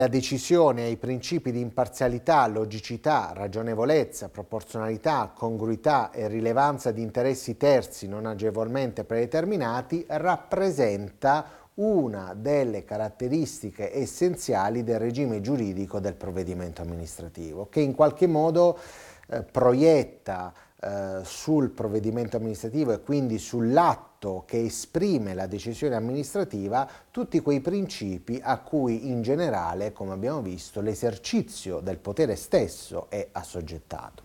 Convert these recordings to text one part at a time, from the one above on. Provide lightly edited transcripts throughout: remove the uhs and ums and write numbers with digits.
La decisione ai principi di imparzialità, logicità, ragionevolezza, proporzionalità, congruità e rilevanza di interessi terzi non agevolmente predeterminati rappresenta una delle caratteristiche essenziali del regime giuridico del provvedimento amministrativo, che in qualche modo proietta sul provvedimento amministrativo e quindi sull'atto che esprime la decisione amministrativa tutti quei principi a cui in generale, come abbiamo visto, l'esercizio del potere stesso è assoggettato.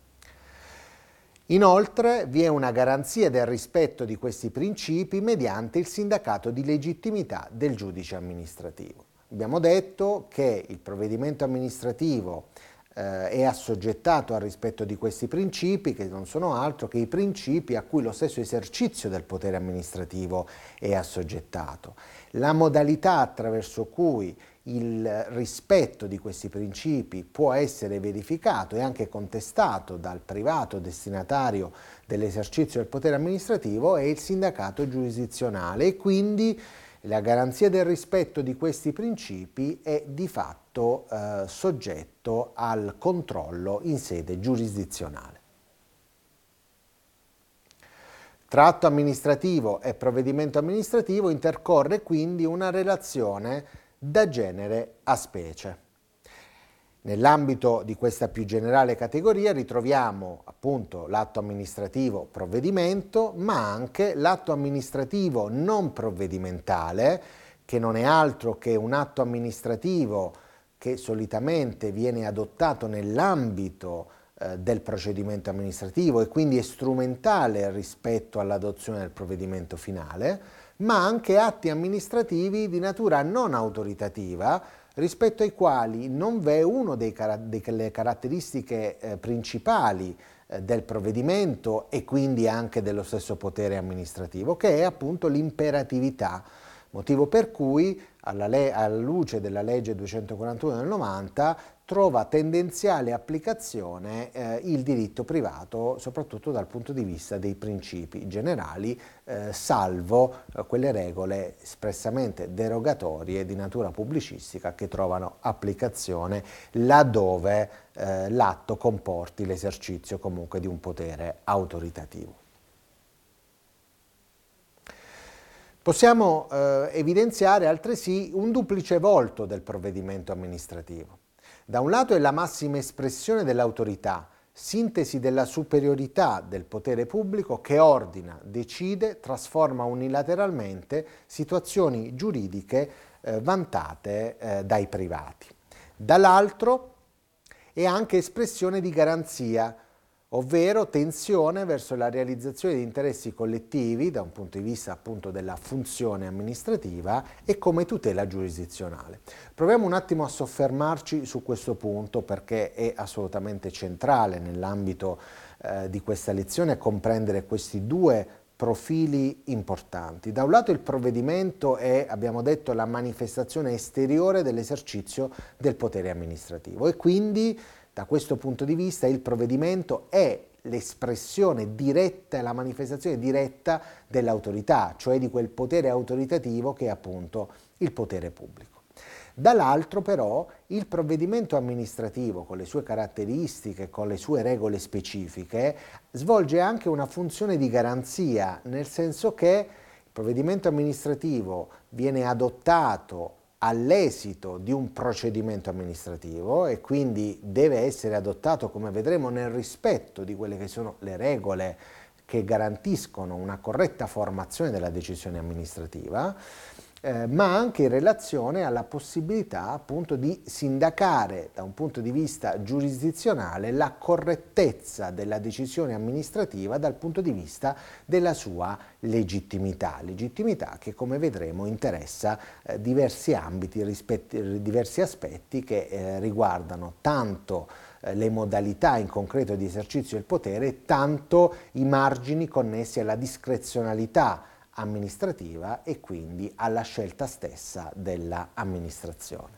Inoltre vi è una garanzia del rispetto di questi principi mediante il sindacato di legittimità del giudice amministrativo. Abbiamo detto che il provvedimento amministrativo è assoggettato al rispetto di questi principi, che non sono altro che i principi a cui lo stesso esercizio del potere amministrativo è assoggettato. La modalità attraverso cui il rispetto di questi principi può essere verificato e anche contestato dal privato destinatario dell'esercizio del potere amministrativo è il sindacato giurisdizionale e quindi la garanzia del rispetto di questi principi è di fatto soggetto al controllo in sede giurisdizionale. Tra atto amministrativo e provvedimento amministrativo intercorre quindi una relazione da genere a specie. Nell'ambito di questa più generale categoria ritroviamo appunto l'atto amministrativo provvedimento, ma anche l'atto amministrativo non provvedimentale, che non è altro che un atto amministrativo che solitamente viene adottato nell'ambito del procedimento amministrativo e quindi è strumentale rispetto all'adozione del provvedimento finale, ma anche atti amministrativi di natura non autoritativa, rispetto ai quali non v'è una delle caratteristiche principali del provvedimento e quindi anche dello stesso potere amministrativo, che è appunto l'imperatività, motivo per cui alla luce della legge 241 del 90 trova tendenziale applicazione il diritto privato, soprattutto dal punto di vista dei principi generali, salvo quelle regole espressamente derogatorie di natura pubblicistica che trovano applicazione laddove l'atto comporti l'esercizio comunque di un potere autoritativo. Possiamo evidenziare altresì un duplice volto del provvedimento amministrativo. Da un lato è la massima espressione dell'autorità, sintesi della superiorità del potere pubblico che ordina, decide, trasforma unilateralmente situazioni giuridiche vantate dai privati. Dall'altro è anche espressione di garanzia, ovvero tensione verso la realizzazione di interessi collettivi da un punto di vista appunto della funzione amministrativa e come tutela giurisdizionale. Proviamo un attimo a soffermarci su questo punto perché è assolutamente centrale nell'ambito di questa lezione comprendere questi due profili importanti. Da un lato il provvedimento è, abbiamo detto, la manifestazione esteriore dell'esercizio del potere amministrativo e quindi da questo punto di vista il provvedimento è l'espressione diretta e la manifestazione diretta dell'autorità, cioè di quel potere autoritativo che è appunto il potere pubblico. Dall'altro però il provvedimento amministrativo con le sue caratteristiche, con le sue regole specifiche, svolge anche una funzione di garanzia, nel senso che il provvedimento amministrativo viene adottato all'esito di un procedimento amministrativo e quindi deve essere adottato, come vedremo, nel rispetto di quelle che sono le regole che garantiscono una corretta formazione della decisione amministrativa, ma anche in relazione alla possibilità appunto di sindacare da un punto di vista giurisdizionale la correttezza della decisione amministrativa dal punto di vista della sua legittimità che come vedremo interessa diversi ambiti, diversi aspetti che riguardano tanto le modalità in concreto di esercizio del potere, tanto i margini connessi alla discrezionalità amministrativa e quindi alla scelta stessa dell'amministrazione.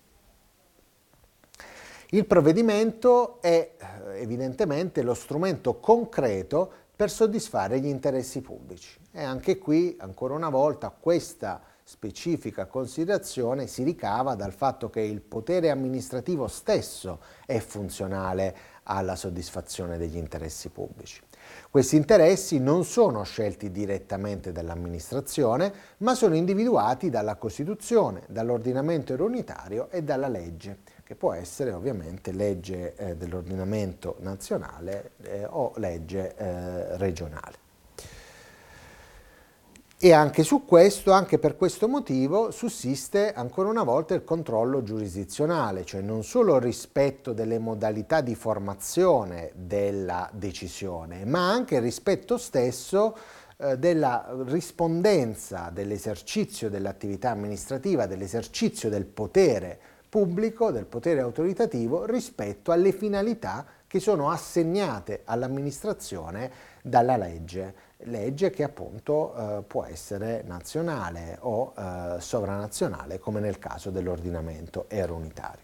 Il provvedimento è evidentemente lo strumento concreto per soddisfare gli interessi pubblici e anche qui, ancora una volta, questa specifica considerazione si ricava dal fatto che il potere amministrativo stesso è funzionale alla soddisfazione degli interessi pubblici. Questi interessi non sono scelti direttamente dall'amministrazione, ma sono individuati dalla Costituzione, dall'ordinamento eurounitario e dalla legge, che può essere ovviamente legge dell'ordinamento nazionale o legge regionale. E anche su questo, anche per questo motivo, sussiste ancora una volta il controllo giurisdizionale, cioè non solo il rispetto delle modalità di formazione della decisione, ma anche il rispetto stesso della rispondenza dell'esercizio dell'attività amministrativa, dell'esercizio del potere pubblico, del potere autoritativo rispetto alle finalità che sono assegnate all'amministrazione dalla legge che appunto può essere nazionale o sovranazionale, come nel caso dell'ordinamento eurounitario.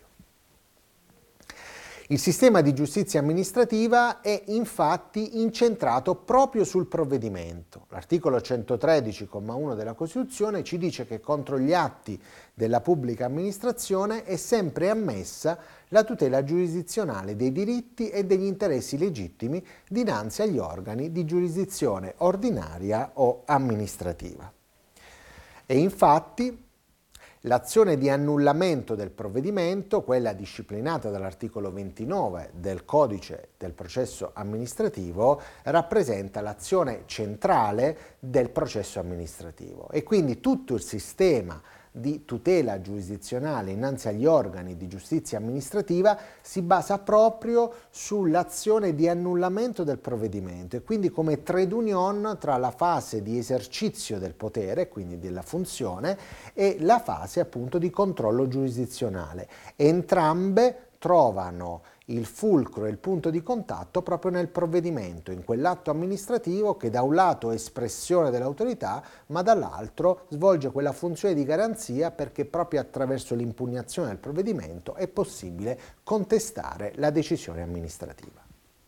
Il sistema di giustizia amministrativa è infatti incentrato proprio sul provvedimento. L'articolo 113,1 della Costituzione ci dice che contro gli atti della pubblica amministrazione è sempre ammessa la tutela giurisdizionale dei diritti e degli interessi legittimi dinanzi agli organi di giurisdizione ordinaria o amministrativa. E infatti l'azione di annullamento del provvedimento, quella disciplinata dall'articolo 29 del Codice del processo amministrativo, rappresenta l'azione centrale del processo amministrativo e quindi tutto il sistema di tutela giurisdizionale innanzi agli organi di giustizia amministrativa si basa proprio sull'azione di annullamento del provvedimento e quindi come trade union tra la fase di esercizio del potere, quindi della funzione, e la fase appunto di controllo giurisdizionale. Entrambe trovano il fulcro e il punto di contatto proprio nel provvedimento, in quell'atto amministrativo che da un lato è espressione dell'autorità, ma dall'altro svolge quella funzione di garanzia perché proprio attraverso l'impugnazione del provvedimento è possibile contestare la decisione amministrativa.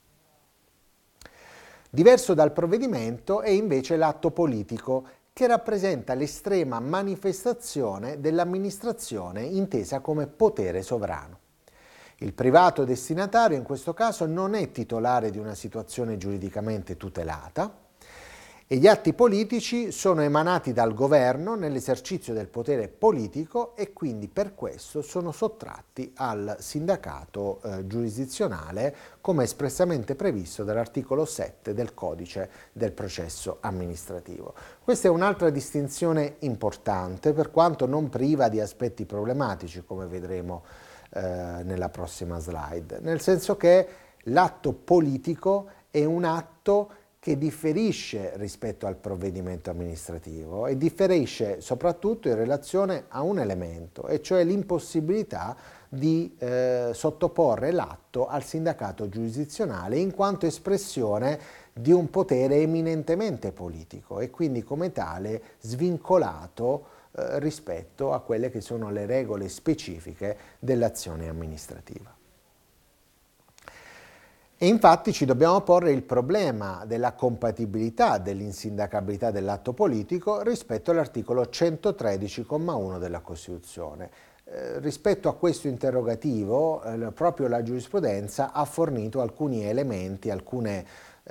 Diverso dal provvedimento è invece l'atto politico, che rappresenta l'estrema manifestazione dell'amministrazione intesa come potere sovrano. Il privato destinatario in questo caso non è titolare di una situazione giuridicamente tutelata e gli atti politici sono emanati dal governo nell'esercizio del potere politico e quindi per questo sono sottratti al sindacato giurisdizionale come espressamente previsto dall'articolo 7 del Codice del processo amministrativo. Questa è un'altra distinzione importante per quanto non priva di aspetti problematici, come vedremo nella prossima slide, nel senso che l'atto politico è un atto che differisce rispetto al provvedimento amministrativo e differisce soprattutto in relazione a un elemento, e cioè l'impossibilità di sottoporre l'atto al sindacato giurisdizionale in quanto espressione di un potere eminentemente politico e quindi come tale svincolato rispetto a quelle che sono le regole specifiche dell'azione amministrativa. E infatti ci dobbiamo porre il problema della compatibilità dell'insindacabilità dell'atto politico rispetto all'articolo 113,1 della Costituzione. Rispetto a questo interrogativo, proprio la giurisprudenza ha fornito alcuni elementi, alcuni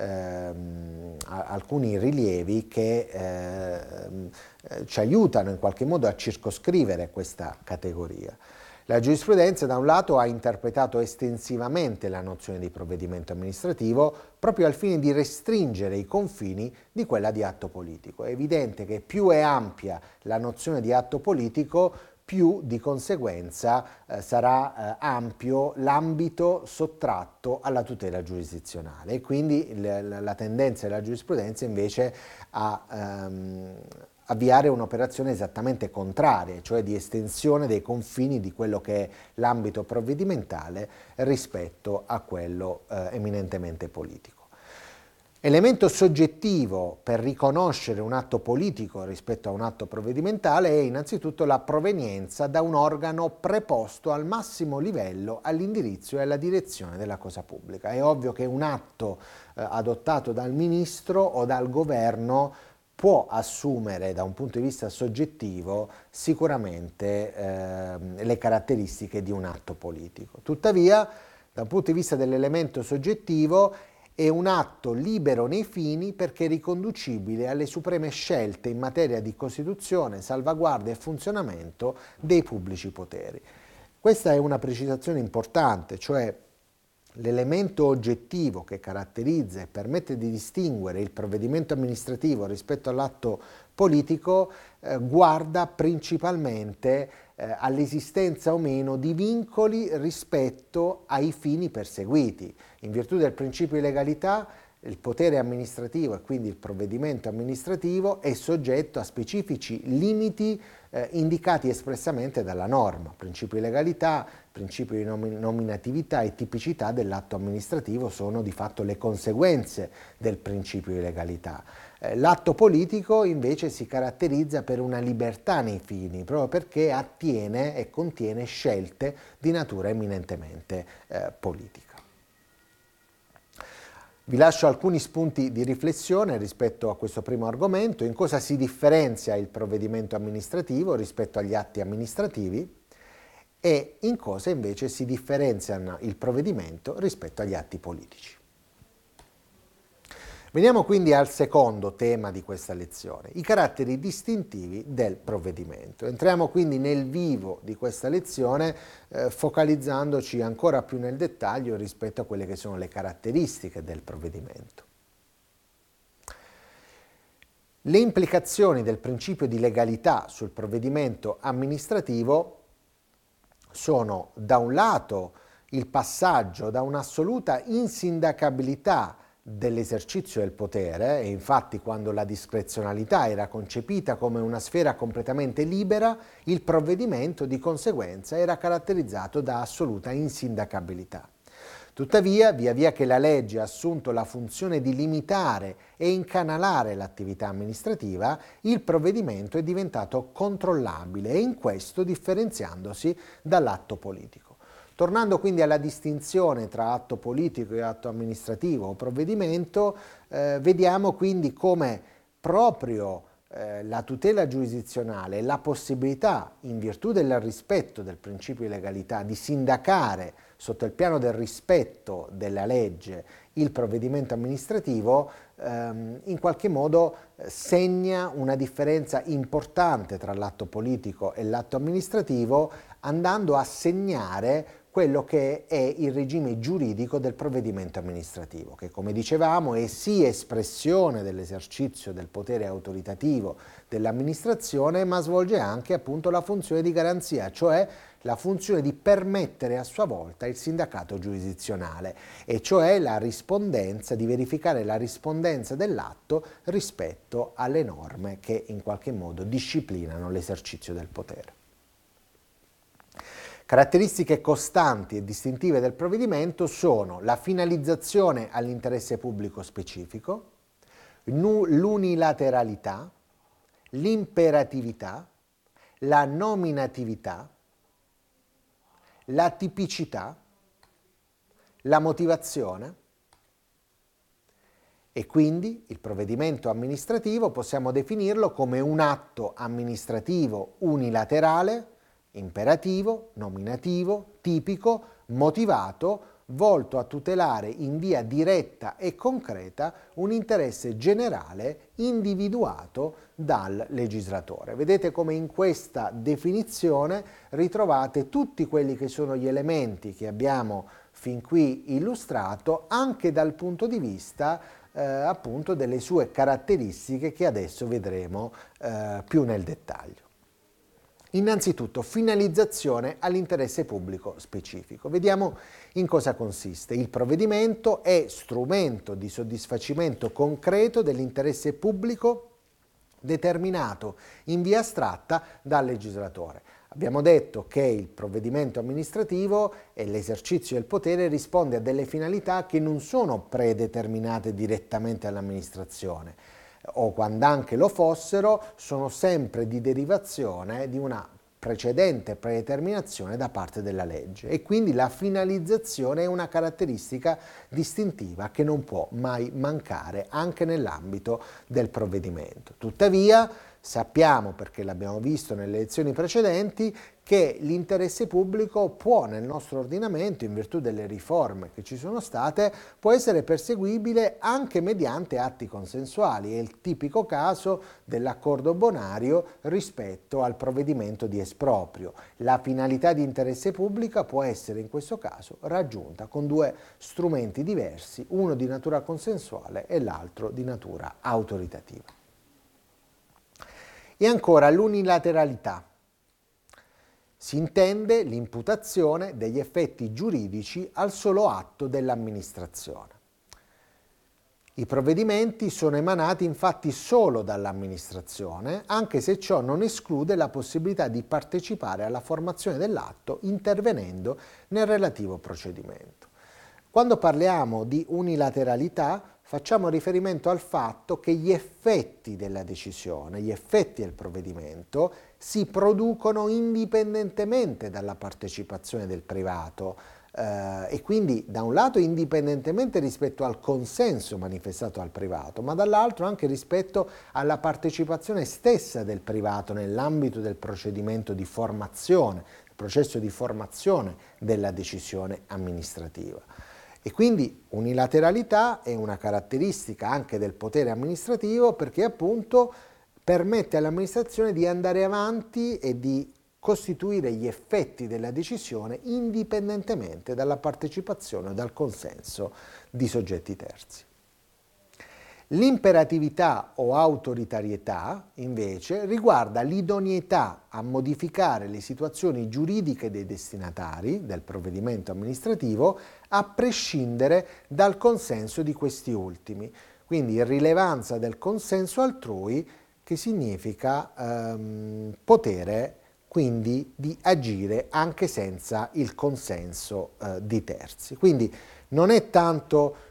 rilievi che ci aiutano in qualche modo a circoscrivere questa categoria. La giurisprudenza da un lato ha interpretato estensivamente la nozione di provvedimento amministrativo proprio al fine di restringere i confini di quella di atto politico. È evidente che più è ampia la nozione di atto politico, più di conseguenza sarà ampio l'ambito sottratto alla tutela giurisdizionale e quindi la tendenza della giurisprudenza invece a avviare un'operazione esattamente contraria, cioè di estensione dei confini di quello che è l'ambito provvedimentale rispetto a quello eminentemente politico. Elemento soggettivo per riconoscere un atto politico rispetto a un atto provvedimentale è innanzitutto la provenienza da un organo preposto al massimo livello all'indirizzo e alla direzione della cosa pubblica. È ovvio che un atto adottato dal ministro o dal governo può assumere da un punto di vista soggettivo sicuramente le caratteristiche di un atto politico. Tuttavia, da un punto di vista dell'elemento soggettivo, è un atto libero nei fini perché riconducibile alle supreme scelte in materia di costituzione, salvaguardia e funzionamento dei pubblici poteri. Questa è una precisazione importante, cioè l'elemento oggettivo che caratterizza e permette di distinguere il provvedimento amministrativo rispetto all'atto politico guarda principalmente all'esistenza o meno di vincoli rispetto ai fini perseguiti. In virtù del principio di legalità, il potere amministrativo e quindi il provvedimento amministrativo è soggetto a specifici limiti indicati espressamente dalla norma. Principio di legalità, principio di nominatività e tipicità dell'atto amministrativo sono di fatto le conseguenze del principio di legalità. L'atto politico invece si caratterizza per una libertà nei fini, proprio perché attiene e contiene scelte di natura eminentemente politica. Vi lascio alcuni spunti di riflessione rispetto a questo primo argomento: in cosa si differenzia il provvedimento amministrativo rispetto agli atti amministrativi e in cosa invece si differenzia il provvedimento rispetto agli atti politici. Veniamo quindi al secondo tema di questa lezione, i caratteri distintivi del provvedimento. Entriamo quindi nel vivo di questa lezione focalizzandoci ancora più nel dettaglio rispetto a quelle che sono le caratteristiche del provvedimento. Le implicazioni del principio di legalità sul provvedimento amministrativo sono da un lato il passaggio da un'assoluta insindacabilità dell'esercizio del potere, e infatti quando la discrezionalità era concepita come una sfera completamente libera, il provvedimento di conseguenza era caratterizzato da assoluta insindacabilità. Tuttavia, via via che la legge ha assunto la funzione di limitare e incanalare l'attività amministrativa, il provvedimento è diventato controllabile e in questo differenziandosi dall'atto politico. Tornando quindi alla distinzione tra atto politico e atto amministrativo o provvedimento, vediamo quindi come proprio la tutela giurisdizionale e la possibilità, in virtù del rispetto del principio di legalità, di sindacare sotto il piano del rispetto della legge il provvedimento amministrativo, in qualche modo segna una differenza importante tra l'atto politico e l'atto amministrativo, andando a segnare quello che è il regime giuridico del provvedimento amministrativo, che come dicevamo è sì espressione dell'esercizio del potere autoritativo dell'amministrazione, ma svolge anche appunto la funzione di garanzia, cioè la funzione di permettere a sua volta il sindacato giurisdizionale, e cioè la rispondenza, di verificare la rispondenza dell'atto rispetto alle norme che in qualche modo disciplinano l'esercizio del potere. Caratteristiche costanti e distintive del provvedimento sono la finalizzazione all'interesse pubblico specifico, l'unilateralità, l'imperatività, la nominatività, la tipicità, la motivazione, e quindi il provvedimento amministrativo possiamo definirlo come un atto amministrativo unilaterale, imperativo, nominativo, tipico, motivato, volto a tutelare in via diretta e concreta un interesse generale individuato dal legislatore. Vedete come in questa definizione ritrovate tutti quelli che sono gli elementi che abbiamo fin qui illustrato, anche dal punto di vista appunto delle sue caratteristiche che adesso vedremo più nel dettaglio. Innanzitutto, finalizzazione all'interesse pubblico specifico. Vediamo in cosa consiste. Il provvedimento è strumento di soddisfacimento concreto dell'interesse pubblico determinato in via astratta dal legislatore. Abbiamo detto che il provvedimento amministrativo e l'esercizio del potere risponde a delle finalità che non sono predeterminate direttamente all'amministrazione, o quando anche lo fossero, sono sempre di derivazione di una precedente predeterminazione da parte della legge e quindi la finalizzazione è una caratteristica distintiva che non può mai mancare anche nell'ambito del provvedimento. Tuttavia, sappiamo, perché l'abbiamo visto nelle elezioni precedenti, che l'interesse pubblico può nel nostro ordinamento, in virtù delle riforme che ci sono state, può essere perseguibile anche mediante atti consensuali. È il tipico caso dell'accordo bonario rispetto al provvedimento di esproprio. La finalità di interesse pubblico può essere in questo caso raggiunta con due strumenti diversi, uno di natura consensuale e l'altro di natura autoritativa. E ancora l'unilateralità. Si intende l'imputazione degli effetti giuridici al solo atto dell'amministrazione. I provvedimenti sono emanati infatti solo dall'amministrazione, anche se ciò non esclude la possibilità di partecipare alla formazione dell'atto intervenendo nel relativo procedimento. Quando parliamo di unilateralità, facciamo riferimento al fatto che gli effetti della decisione, gli effetti del provvedimento si producono indipendentemente dalla partecipazione del privato e quindi da un lato indipendentemente rispetto al consenso manifestato al privato, ma dall'altro anche rispetto alla partecipazione stessa del privato nell'ambito del procedimento di formazione, il processo di formazione della decisione amministrativa. E quindi unilateralità è una caratteristica anche del potere amministrativo perché appunto permette all'amministrazione di andare avanti e di costituire gli effetti della decisione indipendentemente dalla partecipazione o dal consenso di soggetti terzi. L'imperatività o autoritarietà, invece, riguarda l'idoneità a modificare le situazioni giuridiche dei destinatari del provvedimento amministrativo a prescindere dal consenso di questi ultimi. Quindi irrilevanza del consenso altrui, che significa potere quindi di agire anche senza il consenso di terzi. Quindi non è tanto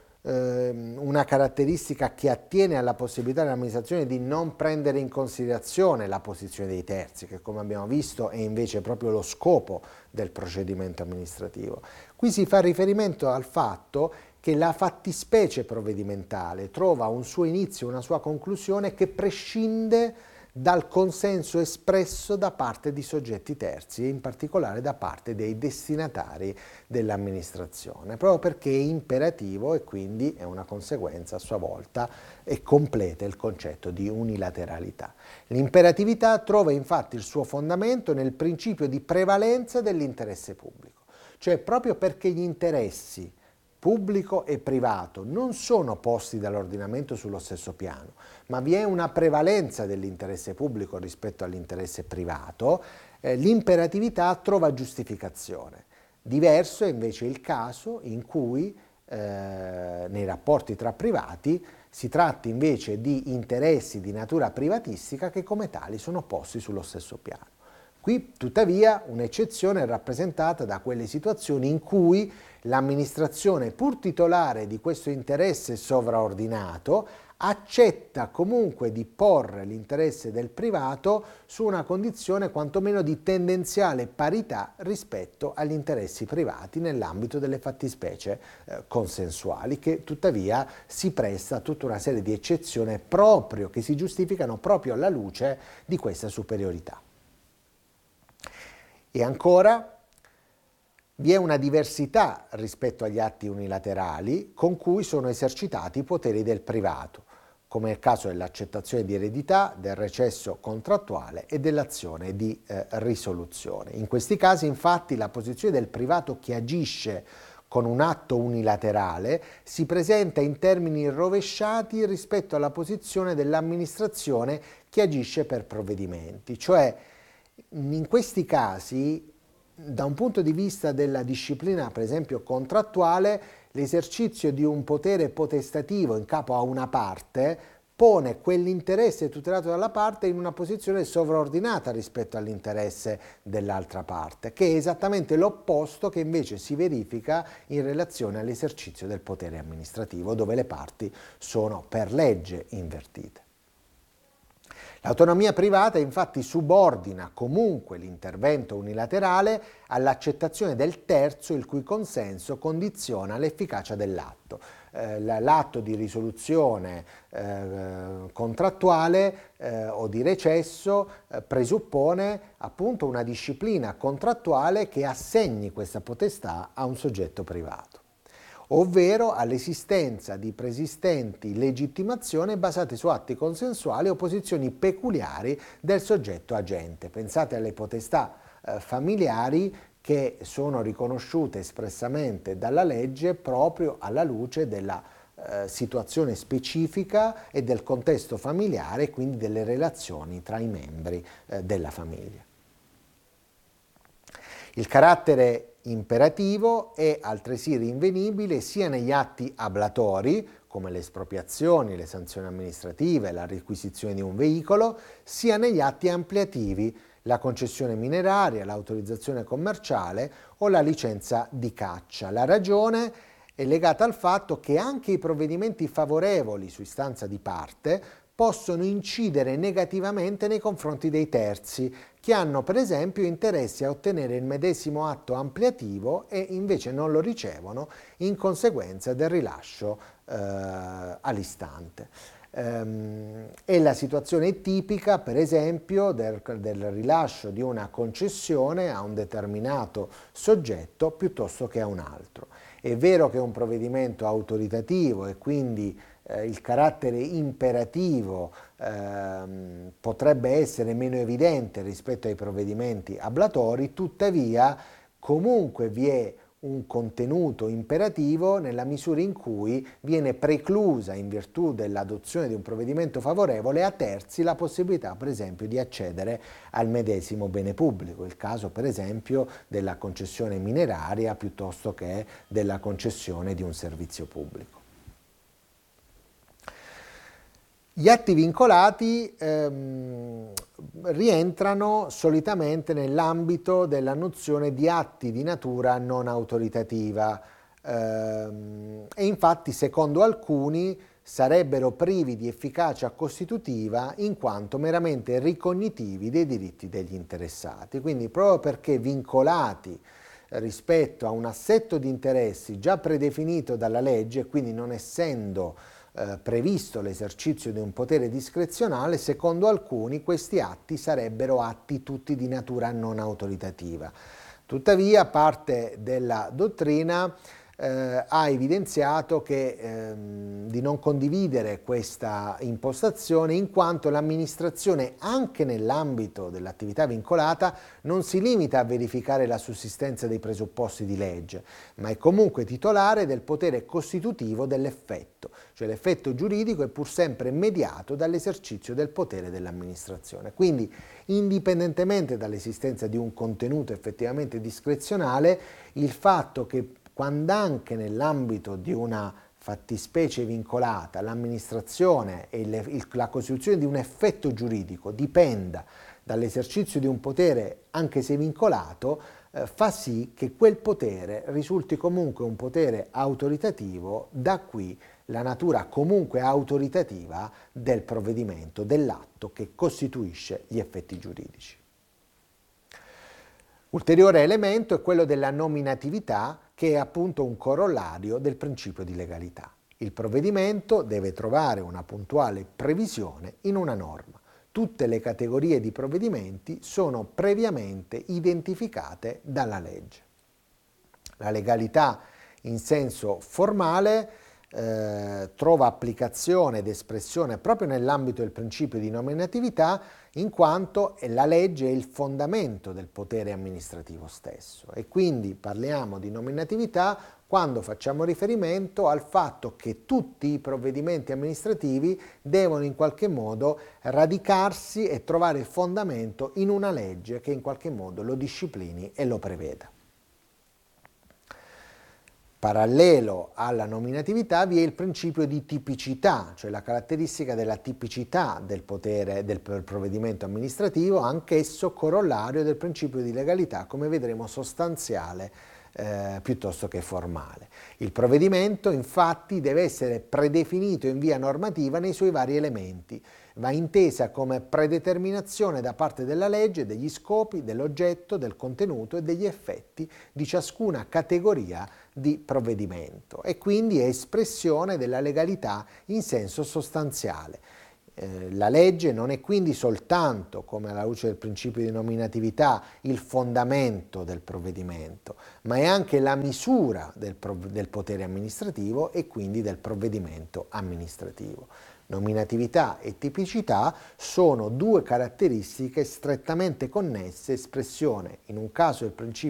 una caratteristica che attiene alla possibilità dell'amministrazione di non prendere in considerazione la posizione dei terzi, che come abbiamo visto è invece proprio lo scopo del procedimento amministrativo. Qui si fa riferimento al fatto che la fattispecie provvedimentale trova un suo inizio, una sua conclusione che prescinde dal consenso espresso da parte di soggetti terzi e in particolare da parte dei destinatari dell'amministrazione, proprio perché è imperativo e quindi è una conseguenza a sua volta e completa il concetto di unilateralità. L'imperatività trova infatti il suo fondamento nel principio di prevalenza dell'interesse pubblico, cioè proprio perché gli interessi pubblico e privato non sono posti dall'ordinamento sullo stesso piano, ma vi è una prevalenza dell'interesse pubblico rispetto all'interesse privato, l'imperatività trova giustificazione. Diverso è invece il caso in cui nei rapporti tra privati si tratti invece di interessi di natura privatistica che come tali sono posti sullo stesso piano. Qui, tuttavia, un'eccezione è rappresentata da quelle situazioni in cui l'amministrazione, pur titolare di questo interesse sovraordinato, accetta comunque di porre l'interesse del privato su una condizione quantomeno di tendenziale parità rispetto agli interessi privati nell'ambito delle fattispecie consensuali, che tuttavia si presta a tutta una serie di eccezioni proprio che si giustificano proprio alla luce di questa superiorità. E ancora, vi è una diversità rispetto agli atti unilaterali con cui sono esercitati i poteri del privato, come è il caso dell'accettazione di eredità, del recesso contrattuale e dell'azione di risoluzione. In questi casi, infatti, la posizione del privato che agisce con un atto unilaterale si presenta in termini rovesciati rispetto alla posizione dell'amministrazione che agisce per provvedimenti, cioè in questi casi, da un punto di vista della disciplina, per esempio contrattuale, l'esercizio di un potere potestativo in capo a una parte pone quell'interesse tutelato dalla parte in una posizione sovraordinata rispetto all'interesse dell'altra parte, che è esattamente l'opposto che invece si verifica in relazione all'esercizio del potere amministrativo, dove le parti sono per legge invertite. L'autonomia privata infatti subordina comunque l'intervento unilaterale all'accettazione del terzo il cui consenso condiziona l'efficacia dell'atto. L'atto di risoluzione contrattuale o di recesso presuppone appunto una disciplina contrattuale che assegni questa potestà a un soggetto privato, ovvero all'esistenza di preesistenti legittimazioni basate su atti consensuali o posizioni peculiari del soggetto agente. Pensate alle potestà familiari che sono riconosciute espressamente dalla legge proprio alla luce della situazione specifica e del contesto familiare, quindi delle relazioni tra i membri della famiglia. Il carattere imperativo è altresì rinvenibile sia negli atti ablatori, come le espropriazioni, le sanzioni amministrative, la requisizione di un veicolo, sia negli atti ampliativi, la concessione mineraria, l'autorizzazione commerciale o la licenza di caccia. La ragione è legata al fatto che anche i provvedimenti favorevoli su istanza di parte possono incidere negativamente nei confronti dei terzi, che hanno per esempio interesse a ottenere il medesimo atto ampliativo e invece non lo ricevono in conseguenza del rilascio all'istante. È la situazione tipica, per esempio, del rilascio di una concessione a un determinato soggetto piuttosto che a un altro. È vero che è un provvedimento autoritativo e quindi il carattere imperativo potrebbe essere meno evidente rispetto ai provvedimenti ablatori, tuttavia comunque vi è un contenuto imperativo nella misura in cui viene preclusa, in virtù dell'adozione di un provvedimento favorevole, a terzi la possibilità, per esempio, di accedere al medesimo bene pubblico, il caso per esempio della concessione mineraria piuttosto che della concessione di un servizio pubblico. Gli atti vincolati rientrano solitamente nell'ambito della nozione di atti di natura non autoritativa e infatti secondo alcuni sarebbero privi di efficacia costitutiva in quanto meramente ricognitivi dei diritti degli interessati. Quindi proprio perché vincolati rispetto a un assetto di interessi già predefinito dalla legge, quindi non essendo previsto l'esercizio di un potere discrezionale, secondo alcuni questi atti sarebbero atti tutti di natura non autoritativa. Tuttavia, parte della dottrina ha evidenziato di non condividere questa impostazione in quanto l'amministrazione, anche nell'ambito dell'attività vincolata, non si limita a verificare la sussistenza dei presupposti di legge, ma è comunque titolare del potere costitutivo dell'effetto, cioè l'effetto giuridico è pur sempre mediato dall'esercizio del potere dell'amministrazione. Quindi, indipendentemente dall'esistenza di un contenuto effettivamente discrezionale, il fatto che quando anche nell'ambito di una fattispecie vincolata l'amministrazione e la costituzione di un effetto giuridico dipenda dall'esercizio di un potere anche se vincolato, fa sì che quel potere risulti comunque un potere autoritativo, da qui la natura comunque autoritativa del provvedimento, dell'atto che costituisce gli effetti giuridici. Ulteriore elemento è quello della nominatività, che è appunto un corollario del principio di legalità. Il provvedimento deve trovare una puntuale previsione in una norma. Tutte le categorie di provvedimenti sono previamente identificate dalla legge. La legalità in senso formale trova applicazione ed espressione proprio nell'ambito del principio di nominatività, in quanto la legge è il fondamento del potere amministrativo stesso e quindi parliamo di nominatività quando facciamo riferimento al fatto che tutti i provvedimenti amministrativi devono in qualche modo radicarsi e trovare fondamento in una legge che in qualche modo lo disciplini e lo preveda. Parallelo alla nominatività vi è il principio di tipicità, cioè la caratteristica della tipicità del potere del provvedimento amministrativo, anch'esso corollario del principio di legalità, come vedremo sostanziale piuttosto che formale. Il provvedimento infatti deve essere predefinito in via normativa nei suoi vari elementi, va intesa come predeterminazione da parte della legge degli scopi, dell'oggetto, del contenuto e degli effetti di ciascuna categoria di provvedimento e quindi è espressione della legalità in senso sostanziale. La legge non è quindi soltanto, come alla luce del principio di nominatività, il fondamento del provvedimento, ma è anche la misura del potere amministrativo e quindi del provvedimento amministrativo. Nominatività e tipicità sono due caratteristiche strettamente connesse, espressione in un caso del principio